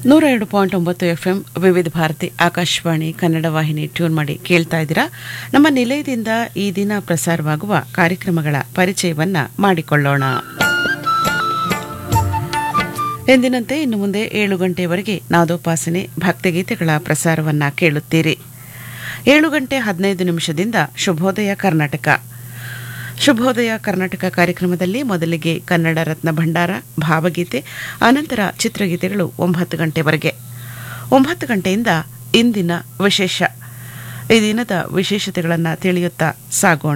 102.9 FM ವಿವಿಧ ಭಾರತಿ ಆಕಾಶವಾಣಿ ಕನ್ನಡ ವಾಹಿನಿ tune ಮಾಡಿ ಕೇಳ್ತಾ ಇದ್ದೀರಾ. ನಮ್ಮ ನಿಲಯದಿಂದ ಈ ದಿನ ಪ್ರಸಾರವಾಗುವ ಕಾರ್ಯಕ್ರಮಗಳ ಪರಿಚಯವನ್ನ ಮಾಡಿಕೊಳ್ಳೋಣ. ಎಂದಿನಂತೆ ಇನ್ನು ಮುಂದೆ 7 ಗಂಟೆಯವರೆಗೆ ನಾದೋಪಾಸನೆ ಭಕ್ತಿಗೀತೆಗಳ ಪ್ರಸಾರವನ್ನ ಕೇಳುತ್ತೀರಿ. 7 ಗಂಟೆ 15 ನಿಮಿಷದಿಂದ ಶುಭೋದಯ ಕರ್ನಾಟಕ. ಶುಭೋದಯ ಕರ್ನಾಟಕ ಕಾರ್ಯಕ್ರಮದಲ್ಲಿ ಮೊದಲಿಗೆ ಕನ್ನಡ ರತ್ನ ಭಂಡಾರ, ಭಾವಗೀತೆ, ಅನಂತರ ಚಿತ್ರಗೀತೆಗಳು 9 ಗಂಟೆವರೆಗೆ. 9 ಗಂಟೆಯಿಂದ ಇಂದಿನ ವಿಶೇಷ, ಈ ದಿನದ ವಿಶೇಷತೆಗಳನ್ನು ತಿಳಿಯುತ್ತಾ ಸಾಗೋಣ.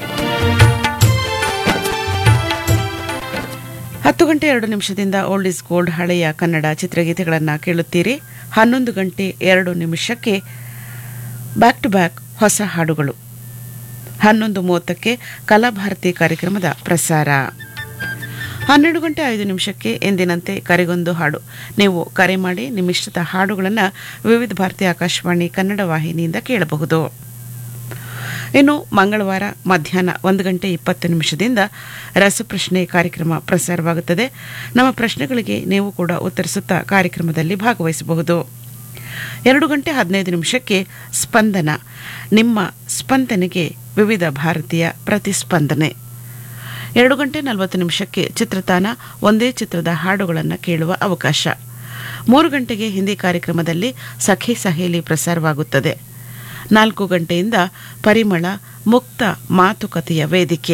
10 ಗಂಟೆ 2 ನಿಮಿಷದಿಂದ ಓಲ್ಡ್ ಇಸ್ ಗೋಲ್ಡ್ ಹಳೆಯ ಕನ್ನಡ ಚಿತ್ರಗೀತೆಗಳನ್ನು ಕೇಳುತ್ತೀರಿ. 11 ಗಂಟೆ 2 ನಿಮಿಷಕ್ಕೆ ಬ್ಯಾಕ್ ಟು ಬ್ಯಾಕ್ ಹೊಸ ಹಾಡುಗಳು. 11:30ಕ್ಕೆ ಕಲಾಭಾರತಿ ಕಾರ್ಯಕ್ರಮದ ಪ್ರಸಾರ. 12 ಗಂಟೆ 5 ನಿಮಿಷಕ್ಕೆ ಎಂದಿನಂತೆ ಕರೆಗೊಂದು ಹಾಡು. ನೀವು ಕರೆ ಮಾಡಿ ನಿಮ್ಮಿಷ್ಟದ ಹಾಡುಗಳನ್ನು ವಿವಿಧ ಭಾರತಿ ಆಕಾಶವಾಣಿ ಕನ್ನಡ ವಾಹಿನಿಯಿಂದ ಕೇಳಬಹುದು. ಇನ್ನು ಮಂಗಳವಾರ ಮಧ್ಯಾಹ್ನ 1 ಗಂಟೆ 20 ನಿಮಿಷದಿಂದ ರಸಪ್ರಶ್ನೆ ಕಾರ್ಯಕ್ರಮ ಪ್ರಸಾರವಾಗುತ್ತದೆ. ನಮ್ಮ ಪ್ರಶ್ನೆಗಳಿಗೆ ನೀವು ಕೂಡ ಉತ್ತರಿಸುತ್ತಾ ಕಾರ್ಯಕ್ರಮದಲ್ಲಿ ಭಾಗವಹಿಸಬಹುದು. 2 ಗಂಟೆ 15 ನಿಮಿಷಕ್ಕೆ ಸ್ಪಂದನ, ನಿಮ್ಮ ಸ್ಪಂದನೆಗೆ ವಿವಿಧ ಭಾರತೀಯ ಪ್ರತಿಸ್ಪಂದನೆ. 2 ಗಂಟೆ 40 ನಿಮಿಷಕ್ಕೆ ಚಿತ್ರತಾನ, ಒಂದೇ ಚಿತ್ರದ ಹಾಡುಗಳನ್ನು ಕೇಳುವ ಅವಕಾಶ. 3 ಗಂಟೆಗೆ ಹಿಂದಿ ಕಾರ್ಯಕ್ರಮದಲ್ಲಿ ಸಖಿ ಸಹೇಲಿ ಪ್ರಸಾರವಾಗುತ್ತದೆ. 4 ಗಂಟೆಯಿಂದ ಪರಿಮಳ ಮುಕ್ತ ಮಾತುಕತೆಯ ವೇದಿಕೆ.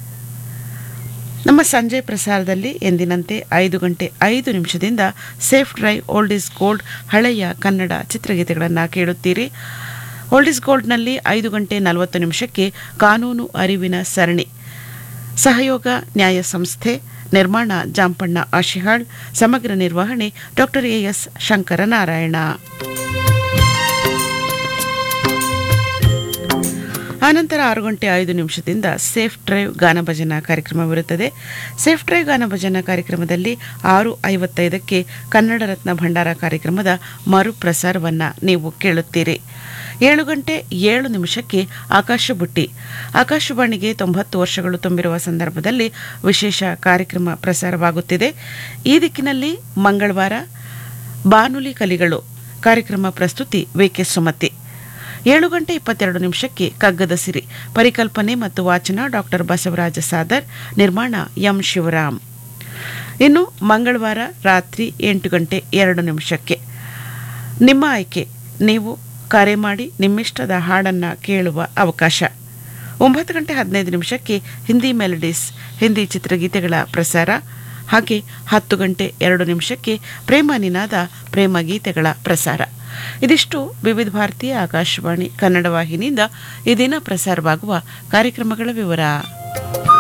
ನಮ್ಮ ಸಂಜೆ ಪ್ರಸಾರದಲ್ಲಿ ಎಂದಿನಂತೆ 5 ಗಂಟೆ 5 ನಿಮಿಷದಿಂದ safe drive old is gold ಹಳೆಯ ಕನ್ನಡ ಚಿತ್ರಗೀತೆಗಳನ್ನು ಕೇಳುತ್ತೀರಿ. ಓಲ್ಡ್ ಇಸ್ ಗೋಲ್ಡ್ನಲ್ಲಿ 5 ಗಂಟೆ 40 ನಿಮಿಷಕ್ಕೆ ಕಾನೂನು ಅರಿವಿನ ಸರಣಿ, ಸಹಯೋಗ ನ್ಯಾಯ ಸಂಸ್ಥೆ, ನಿರ್ಮಾಣ ಜಾಂಪಣ್ಣ ಆಶಿಹಾಳ್, ಸಮಗ್ರ ನಿರ್ವಹಣೆ ಡಾಕ್ಟರ್ ಎಎಸ್ ಶಂಕರನಾರಾಯಣ. ಆನಂತರ 6 ಗಂಟೆ 5 ನಿಮಿಷದಿಂದ ಸೇಫ್ ಡ್ರೈವ್ ಗಾನಭಜನಾ ಕಾರ್ಯಕ್ರಮವಿರುತ್ತದೆ. ಸೇಫ್ ಡ್ರೈವ್ ಗಾನಭಜನಾ ಕಾರ್ಯಕ್ರಮದಲ್ಲಿ 6:55ಕ್ಕೆ ಕನ್ನಡ ರತ್ನ ಭಂಡಾರ ಕಾರ್ಯಕ್ರಮದ ಮರುಪ್ರಸಾರವನ್ನು ನೀವು ಕೇಳುತ್ತೀರಿ. 7 ಗಂಟೆ 7 ನಿಮಿಷಕ್ಕೆ ಆಕಾಶಬುಟ್ಟಿ, ಆಕಾಶವಾಣಿಗೆ 90 ವರ್ಷಗಳು ತುಂಬಿರುವ ಸಂದರ್ಭದಲ್ಲಿ ವಿಶೇಷ ಕಾರ್ಯಕ್ರಮ ಪ್ರಸಾರವಾಗುತ್ತಿದೆ. ಈ ದಿಕ್ಕಿನಲ್ಲಿ ಮಂಗಳವಾರ ಬಾನುಲಿ ಕಲಿಗಳು ಕಾರ್ಯಕ್ರಮ ಪ್ರಸ್ತುತಿ ವಿಕೆ ಸುಮತಿ. 7 ಗಂಟೆ 22 ನಿಮಿಷಕ್ಕೆ ಕಗ್ಗದ ಸಿರಿ, ಪರಿಕಲ್ಪನೆ ಮತ್ತು ವಾಚನ ಡಾಕ್ಟರ್ ಬಸವರಾಜ ಸಾದರ್, ನಿರ್ಮಾಣ ಎಂ ಶಿವರಾಮ್. ಇನ್ನು ಮಂಗಳವಾರ ರಾತ್ರಿ 8 ಗಂಟೆ 2 ನಿಮಿಷಕ್ಕೆ ನಿಮ್ಮ ಆಯ್ಕೆ, ನೀವು ಕರೆ ಮಾಡಿ ನಿಮ್ಮಿಷ್ಟದ ಹಾಡನ್ನು ಕೇಳುವ ಅವಕಾಶ. 9 ಗಂಟೆ 15 ನಿಮಿಷಕ್ಕೆ ಹಿಂದಿ ಮೆಲಡೀಸ್, ಹಿಂದಿ ಚಿತ್ರಗೀತೆಗಳ ಪ್ರಸಾರ. ಹಾಗೆ 10 ಗಂಟೆ 2 ನಿಮಿಷಕ್ಕೆ ಪ್ರೇಮ ನಿನಾದ, ಪ್ರೇಮ ಗೀತೆಗಳ ಪ್ರಸಾರ. ಇದಿಷ್ಟು ವಿವಿಧ ಭಾರತೀಯ ಆಕಾಶವಾಣಿ ಕನ್ನಡ ವಾಹಿನಿಯಿಂದ ಈ ದಿನ ಪ್ರಸಾರವಾಗುವ ಕಾರ್ಯಕ್ರಮಗಳ ವಿವರ.